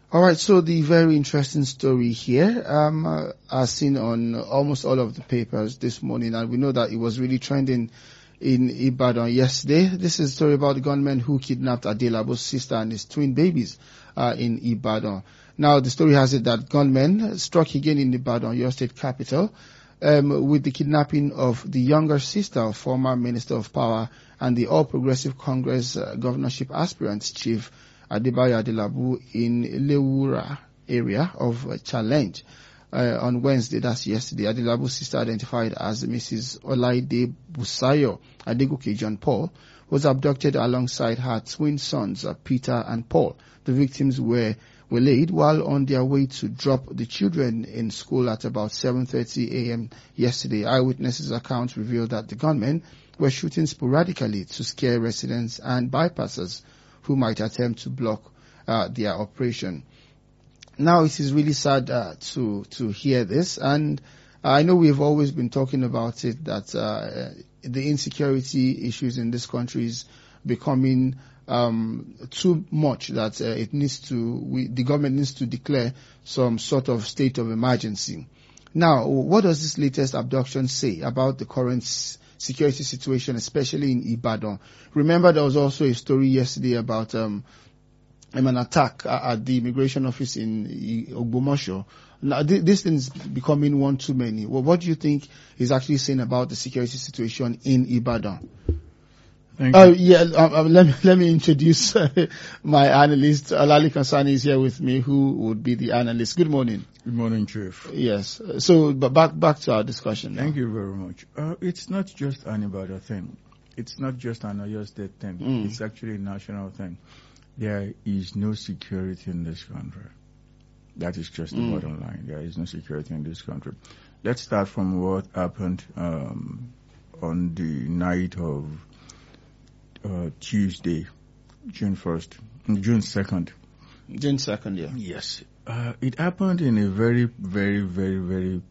All right, so the very interesting story here, as seen on almost all of the papers this morning, and we know that it was really trending in Ibadan yesterday. This is a story about the gunman who kidnapped Adelabu's sister and his twin babies in Ibadan. Now, the story has it that gunmen struck again in Ibadan, your state capital, with the kidnapping of the younger sister of former Minister of Power and the All Progressive Congress governorship aspirant, Chief Adebayo Adelabu, in Lewura area of Challenge. On Wednesday, that's yesterday, Adelabu's sister, identified as Mrs. Olaide Busayo Adegoke John Paul, was abducted alongside her twin sons, Peter and Paul. The victims were laid while on their way to drop the children in school at about 7:30 a.m. yesterday. Eyewitnesses' accounts revealed that the gunmen were shooting sporadically to scare residents and bypassers who might attempt to block their operation. Now, it is really sad to hear this, and I know we've always been talking about it, that the insecurity issues in this country is becoming too much, that the government needs to declare some sort of state of emergency. Now, what does this latest abduction say about the current security situation, especially in Ibadan? Remember, there was also a story yesterday about an attack at the immigration office in Ogbomoso. Now, this thing is becoming one too many. Well, what do you think is actually saying about the security situation in Ibadan? Thank you. Let me introduce my analyst. Alali Kansani is here with me, who would be the analyst. Good morning. Good morning, Chief. Yes. So, but back to our discussion now. Thank you very much. It's not just an Ibadan thing. It's not just an Oyo State thing. It's actually a national thing. There is no security in this country. That is just the bottom line. There is no security in this country. Let's start from what happened on the night of Tuesday, June 2nd. June 2nd, yeah. Yes. It happened in a very, very, very, very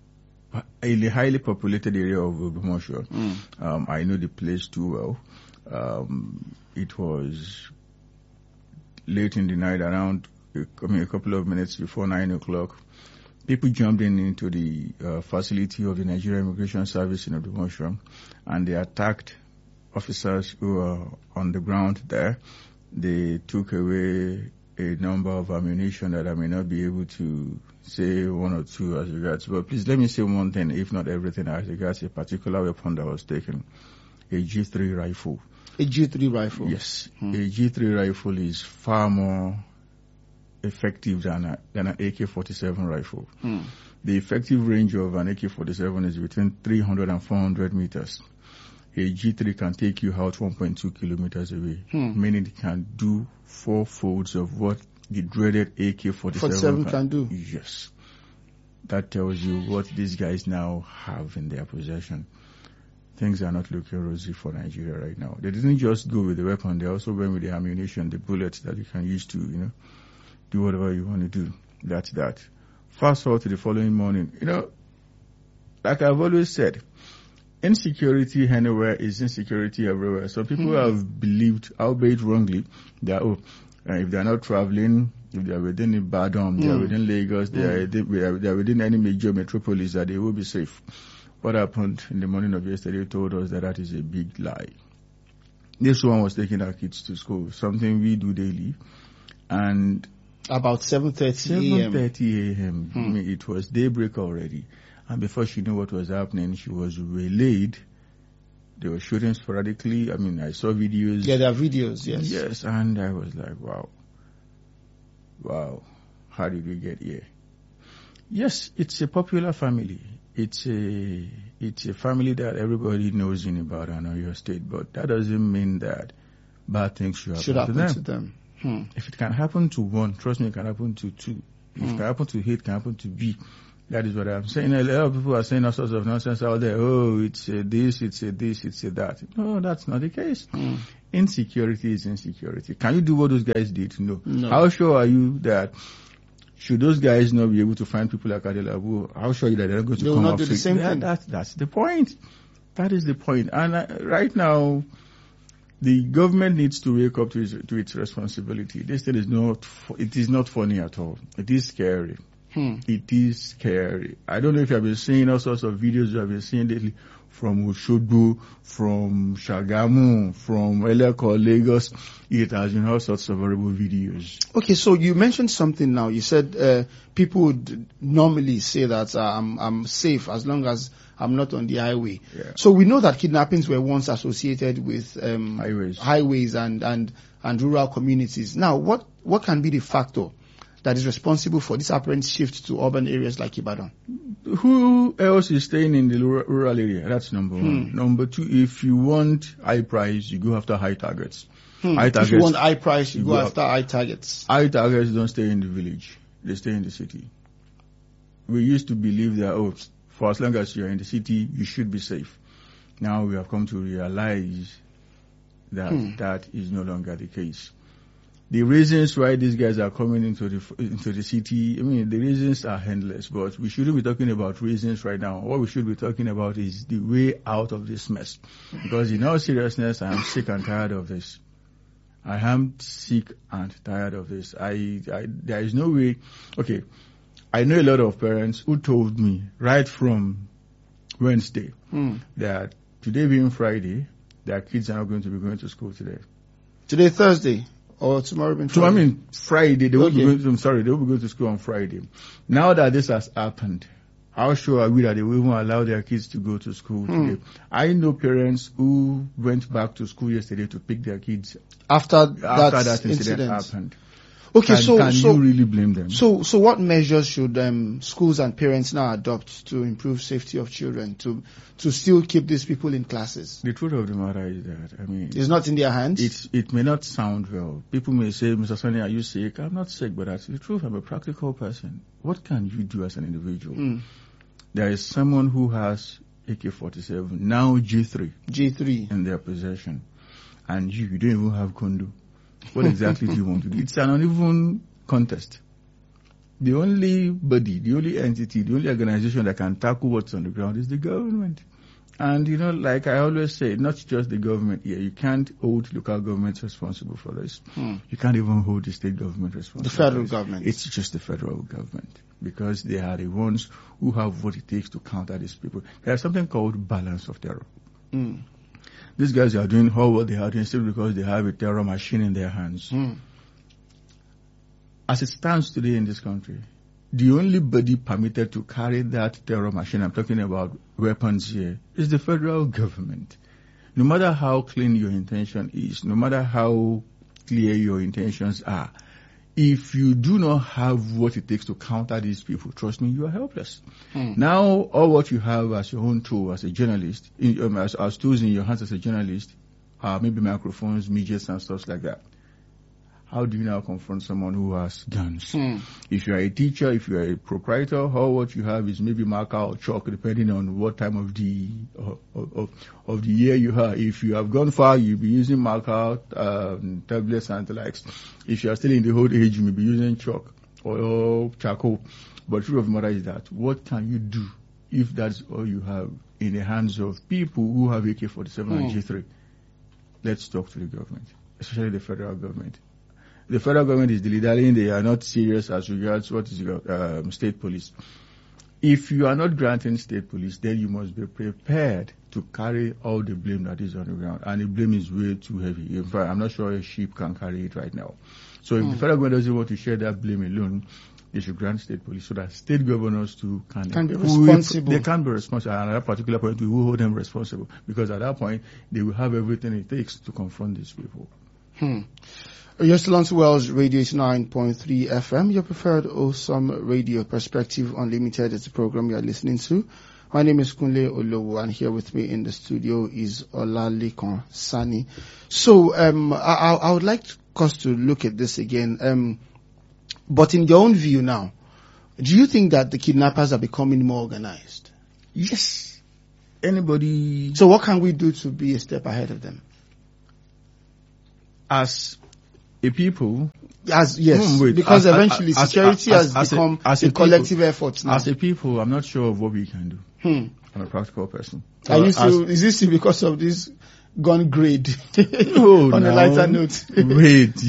highly populated area of Ogbomoso. I know the place too well. It was late in the night, around a couple of minutes before 9 o'clock. People jumped into the facility of the Nigerian Immigration Service in Ogbomoso, and they attacked officers who were on the ground there. They took away a number of ammunition that I may not be able to say one or two as regards. But please let me say one thing, if not everything, as regards a particular weapon that was taken, a G3 rifle. A G3 rifle? Yes. A G3 rifle is far more effective than an AK-47 rifle. The effective range of an AK-47 is between 300 and 400 meters. A G3 can take you out 1.2 kilometers away, meaning it can do 4 folds of what the dreaded AK-47 can do. Yes. That tells you what these guys now have in their possession. Things are not looking rosy for Nigeria right now. They didn't just go with the weapon, they also went with the ammunition, the bullets that you can use to, do whatever you want to do. That's that. Fast forward to the following morning. Like I've always said, insecurity anywhere is insecurity everywhere. So people have believed, albeit wrongly, that if they're not traveling, if they're within Ibadan, they're within Lagos, they're within any major metropolis, that they will be safe. What happened in the morning of yesterday told us that is a big lie. This one was taking our kids to school, something we do daily, and about 7:30 a.m. 7:30 a.m. I mean, it was daybreak already. And before she knew what was happening, she was waylaid. They were shooting sporadically. I mean, I saw videos. Yeah, there are videos, yes. Yes, and I was like, wow, how did we get here? Yes, it's a popular family. It's a family that everybody knows in Ibadan or your state, but that doesn't mean that bad things should happen to them. If it can happen to one, trust me, it can happen to two. If it can happen to A, it can happen to B. That is what I'm saying. A lot of people are saying all sorts of nonsense out there. Oh, it's a this, it's a this, it's a that. No, that's not the case. Insecurity is insecurity. Can you do what those guys did? No. How sure are you that should those guys not be able to find people like Adelabu, how sure are you that they're not going to come up do the same thing? That's the point. That is the point. And right now, The government needs to wake up to its responsibility. This thing is it is not funny at all. It is scary. It is scary. I don't know if you have been seeing all sorts of videos you have been seeing lately from Osogbo, from Shagamu, from Eleko, Lagos. It has been all sorts of horrible videos. Okay, so you mentioned something now. You said people would normally say that I'm safe as long as I'm not on the highway. Yeah. So we know that kidnappings were once associated with highways and rural communities. Now, what can be the factor that is responsible for this apparent shift to urban areas like Ibadan? Who else is staying in the rural area? That's number one. Number two, if you want high price, you go after high targets. If you want high price, you go after high targets. High targets don't stay in the village. They stay in the city. We used to believe that, for as long as you're in the city, you should be safe. Now we have come to realize that that is no longer the case. The reasons why these guys are coming into the city, the reasons are endless, but we shouldn't be talking about reasons right now. What we should be talking about is the way out of this mess. Because in all seriousness, I am sick and tired of this. I am sick and tired of this. There is no way. Okay, I know a lot of parents who told me right from Wednesday that today being Friday, their kids are not going to be going to school today. Today, Thursday? Or tomorrow being Friday? Friday. They will be going to school on Friday. Now that this has happened, how sure are we that they will even allow their kids to go to school today? I know parents who went back to school yesterday to pick their kids after that incident happened. Okay, can you really blame them? So what measures should schools and parents now adopt to improve safety of children, to still keep these people in classes? The truth of the matter is that, it's not in their hands? It may not sound well. People may say, Mr. Sonny, are you sick? I'm not sick, but that's the truth. I'm a practical person. What can you do as an individual? There is someone who has AK-47, now G3 in their possession, and you don't even have Kondo. What exactly do you want to do? It's an uneven contest. The only body, the only entity, the only organization that can tackle what's on the ground is the government. And, like I always say, not just the government here. You can't hold local governments responsible for this. You can't even hold the state government responsible. The federal government. It's just the federal government. Because they are the ones who have what it takes to counter these people. There's something called balance of terror. These guys are doing all what they are doing simply because they have a terror machine in their hands. As it stands today in this country, the only body permitted to carry that terror machine, I'm talking about weapons here, is the federal government. No matter how clean your intention is, no matter how clear your intentions are, if you do not have what it takes to counter these people, trust me, you are helpless. Now, all what you have as your own tool as a journalist, as tools in your hands as a journalist, maybe microphones, midgets and stuff like that. How do you now confront someone who has guns? If you are a teacher, if you are a proprietor, all what you have is maybe marker or chalk, depending on what time of the year you are. If you have gone far, you'll be using marker, tablets and the likes. If you are still in the old age, you may be using chalk or charcoal. But the truth of the matter is that what can you do if that's all you have in the hands of people who have AK-47 and G3? Let's talk to the government, especially the federal government. The federal government is dilly-dallying. They are not serious as regards what is state police. If you are not granting state police, then you must be prepared to carry all the blame that is on the ground. And the blame is way too heavy. In fact, I'm not sure a ship can carry it right now. So if the federal government doesn't want to share that blame alone, they should grant state police so that state governors too can be responsible. They can be responsible. And at that particular point, we will hold them responsible. Because at that point, they will have everything it takes to confront these people. You're still on Wells Radio 89.3 FM, your preferred awesome radio. Perspective Unlimited is the program you are listening to. My name is Kunle Olowo, and here with me in the studio is Olalekan Sani. So, I would like us to look at this again. But in your own view now, do you think that the kidnappers are becoming more organized? Yes. Anybody... So what can we do to be a step ahead of them? As a people, because eventually security has become a collective effort now. As a people, I'm not sure of what we can do. I'm a practical person. Is this because of this gun grade No, on a now. lighter note. Wait.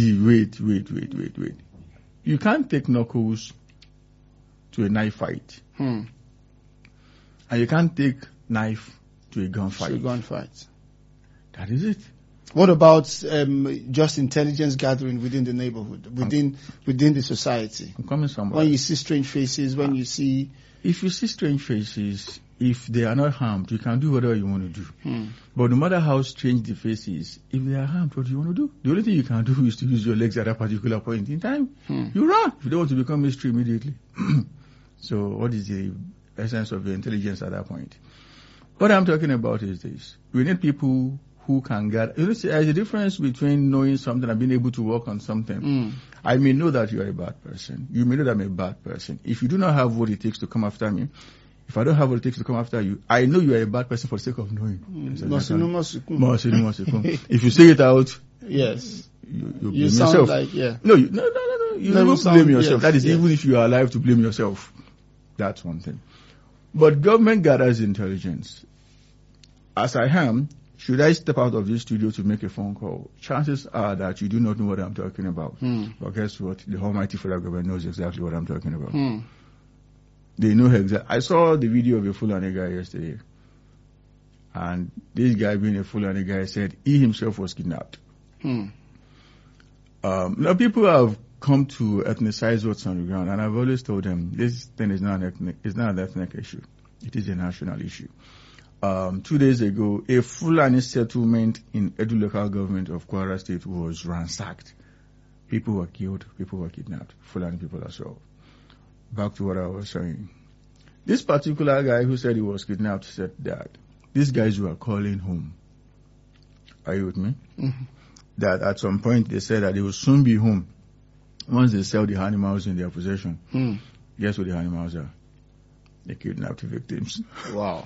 You can't take knuckles to a knife fight. Hmm. And you can't take knife to a gunfight. To a gunfight. That is it. What about just intelligence gathering within the neighborhood, within the society? I'm coming somewhere. When you see strange faces, when you see... If you see strange faces, if they are not harmed, you can do whatever you want to do. Hmm. But no matter how strange the face is, if they are harmed, what do you want to do? The only thing you can do is to use your legs at a particular point in time. You run. You don't want to become mystery immediately. So what is the essence of your intelligence at that point? What I'm talking about is this. We need people who can get... There's a difference between knowing something and being able to work on something. I may know that you are a bad person. You may know that I'm a bad person. If you do not have what it takes to come after me, if I don't have what it takes to come after you, I know you are a bad person for the sake of knowing. If you say it out, yes, you blame you sound yourself. Like, yeah. No. You don't blame yourself. That is even if you are alive to blame yourself. That's one thing. But government gathers intelligence. As I am, should I step out of this studio to make a phone call? Chances are that you do not know what I'm talking about. But guess what? The almighty federal government knows exactly what I'm talking about. They know exactly. I saw the video of a Fulani guy yesterday. And this guy, being a Fulani guy, said he himself was kidnapped. Now, people have come to ethnicize what's on the ground, and I've always told them this thing is not an ethnic issue. It is a national issue. 2 days ago, a Fulani settlement in Edu local government of Kwara State was ransacked. People were killed, people were kidnapped, Fulani people as well. Back to what I was saying. This particular guy who said he was kidnapped said that these guys were calling home. Are you with me? That at some point they said that they will soon be home once they sell the animals in their possession. Guess what the animals are? The kidnapped victims. Wow.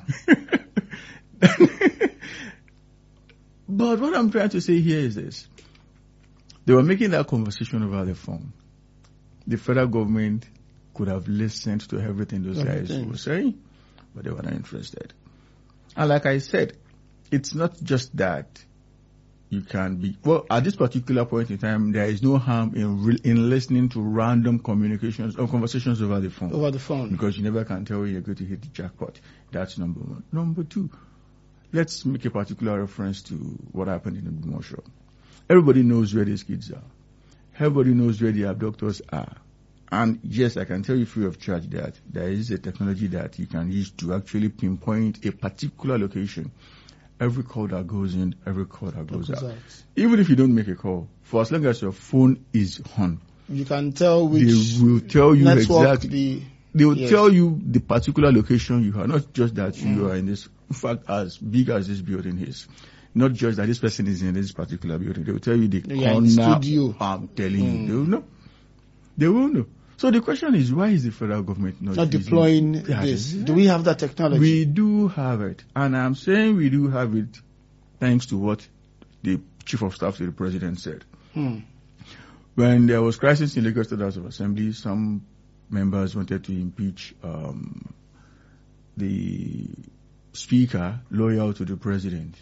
But what I'm trying to say here is this. They were making that conversation over the phone. The federal government could have listened to everything those guys were saying, but they were not interested. And like I said, it's not just that you can be... Well, at this particular point in time, there is no harm in listening to random communications or conversations over the phone. Over the phone. Because you never can tell when you're going to hit the jackpot. That's number one. Number two, let's make a particular reference to what happened in the Bumosho. Everybody knows where these kids are. Everybody knows where the abductors are. And yes, I can tell you free of charge that there is a technology that you can use to actually pinpoint a particular location. Every call that goes in, every call that goes out. Even if you don't make a call, for as long as your phone is on, you can tell which they will tell you network exactly. They will tell you the particular location you are, not just that you are in this. In fact, as big as this building is, not just that this person is in this particular building. They will tell you the corner. Studio. I'm telling you, they will know. They will know. So the question is, why is the federal government not deploying this? Do we have that technology? We do have it. And I'm saying we do have it thanks to what the Chief of Staff to the President said. When there was crisis in Lagos State House of Assembly, some members wanted to impeach the Speaker loyal to the President.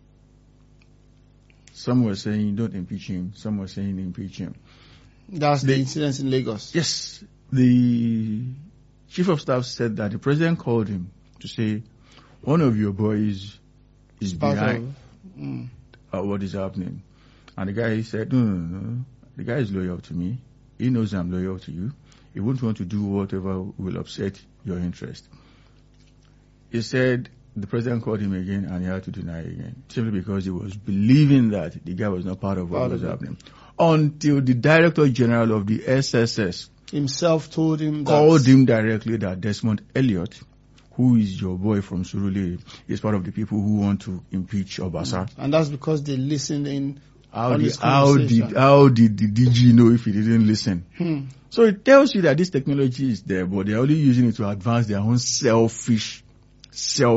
Some were saying, don't impeach him. Some were saying, impeach him. That's the incident in Lagos. Yes. The Chief of Staff said that the President called him to say, one of your boys is behind what is happening. And the guy said, no. The guy is loyal to me. He knows I'm loyal to you. He won't want to do whatever will upset your interest. He said the President called him again and he had to deny again, simply because he was believing that the guy was not part of what was happening. Until the Director General of the SSS himself called him directly that Desmond Elliott, who is your boy from Surulere, is part of the people who want to impeach Obasa. And that's because they listened in. How did the DG know if he didn't listen? So it tells you that this technology is there, but they're only using it to advance their own selfish. So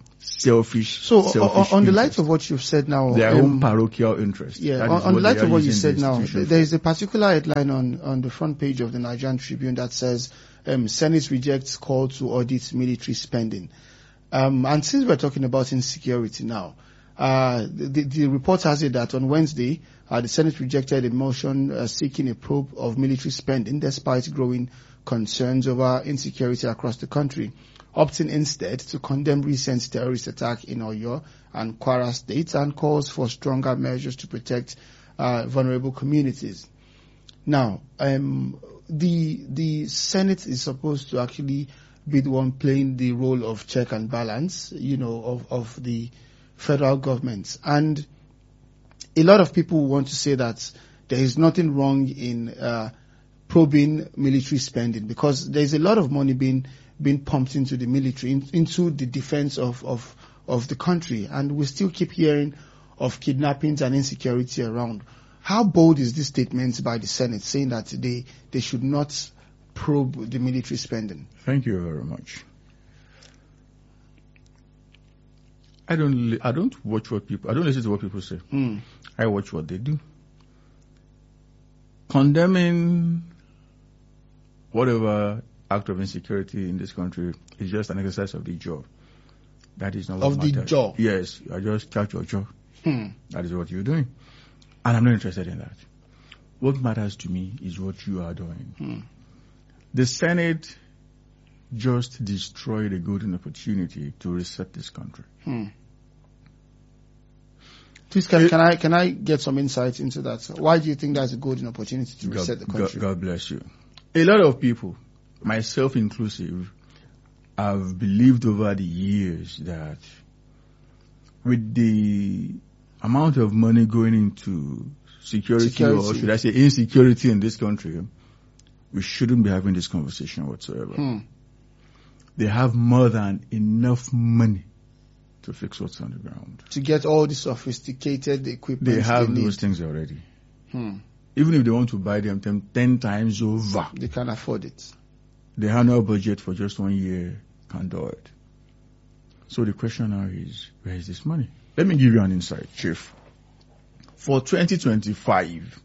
on the light of what you've said now, their own parochial interest. Yeah, on the light of what you said now, there is a particular headline on the front page of the Nigerian Tribune that says Senate rejects call to audit military spending. And since we're talking about insecurity now, The report has it that on Wednesday, the Senate rejected a motion seeking a probe of military spending despite growing concerns over insecurity across the country, opting instead to condemn recent terrorist attack in Oyo and Kwara states and calls for stronger measures to protect vulnerable communities. Now, the Senate is supposed to actually be the one playing the role of check and balance, of the federal government. And a lot of people want to say that there is nothing wrong in probing military spending because there is a lot of money being pumped into the military, into the defense of the country. And we still keep hearing of kidnappings and insecurity around. How bold is this statement by the Senate saying that they should not probe the military spending? Thank you very much. I don't watch what people, I don't listen to what people say. I watch what they do. Condemning whatever act of insecurity in this country is just an exercise of the jaw. That is not what matters. Of the jaw? Yes, I just catch your jaw. That is what you're doing. And I'm not interested in that. What matters to me is what you are doing. The Senate just destroyed a golden opportunity to reset this country. Please, can I get some insight into that? Why do you think that's a golden opportunity to reset the country? God bless you. A lot of people, myself inclusive, have believed over the years that with the amount of money going into security, or should I say insecurity in this country, we shouldn't be having this conversation whatsoever. They have more than enough money to fix what's on the ground. To get all the sophisticated equipment they have those things already. Even if they want to buy them 10 times over, they can afford it. The annual budget for just 1 year can do it. So the question now is, where is this money? Let me give you an insight, Chief. For 2025,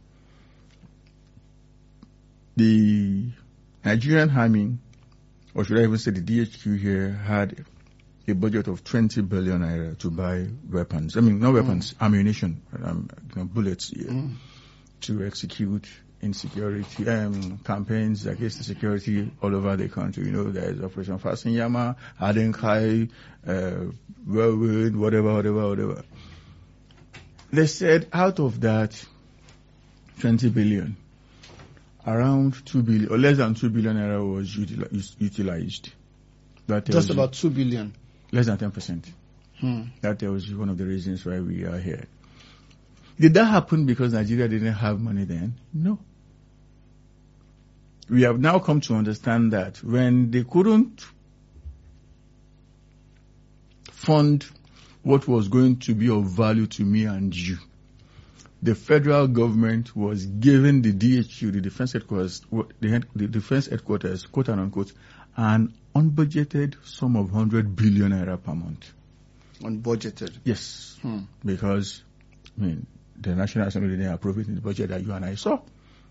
the Nigerian Army, or should I even say the DHQ here, had a budget of 20 billion naira to buy weapons. I mean, not weapons, ammunition, bullets here, to execute insecurity campaigns against the security all over the country. There is Operation Fasinyama, Adenkai, Whirlwind, whatever. They said out of that 20 billion, around 2 billion, or less than 2 billion naira was utilized. Just about 2 billion. Less than 10%. That was one of the reasons why we are here. Did that happen because Nigeria didn't have money then? No. We have now come to understand that when they couldn't fund what was going to be of value to me and you, the federal government was giving the DHQ, the defense headquarters, quote unquote, an unbudgeted sum of 100 billion naira per month. Unbudgeted? Yes. Because, the National Assembly didn't approve it in the budget that you and I saw.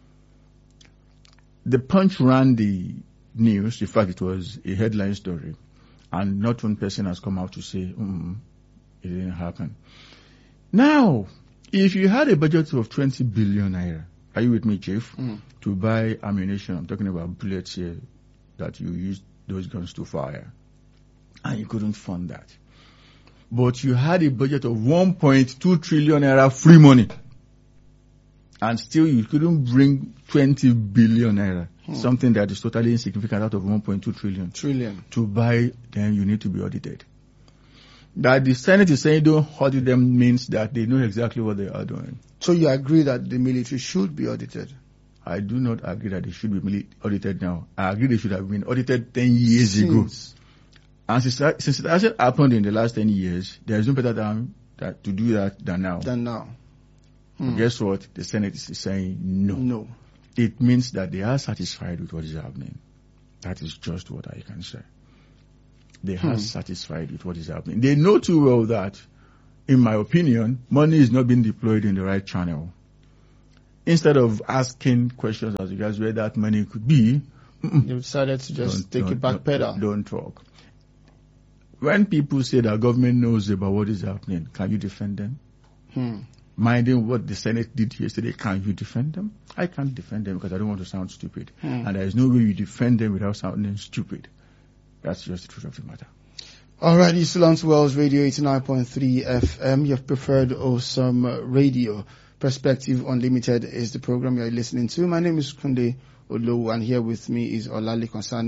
The Punch ran the news. In fact, it was a headline story. And not one person has come out to say, it didn't happen. Now, if you had a budget of 20 billion naira, are you with me, Chief? To buy ammunition, I'm talking about bullets here, that you use those guns to fire. And you couldn't fund that. But you had a budget of 1.2 trillion naira free money. And still you couldn't bring 20 billion naira, something that is totally insignificant out of 1.2 trillion. To buy, then you need to be audited. That the Senate is saying don't audit them means that they know exactly what they are doing. So you agree that the military should be audited? I do not agree that they should be audited now. I agree they should have been audited 10 years ago. And since it hasn't happened in the last 10 years, there is no better time to do that than now. But guess what? The Senate is saying no. It means that they are satisfied with what is happening. That is just what I can say. They are satisfied with what is happening. They know too well that, in my opinion, money is not being deployed in the right channel. Instead of asking questions as regards where that money could be, they decided to just take it back pedal. Don't talk. when people say that government knows about what is happening, can you defend them? Minding what the Senate did yesterday, can you defend them? I can't defend them because I don't want to sound stupid. And there is no way you defend them without sounding stupid. That's just the truth of the matter. All right, you still on to Wells Radio 89.3 FM. You've preferred Awesome Radio. Perspective Unlimited is the program you're listening to. My name is Kunde Olowu, and here with me is Olale Konsani.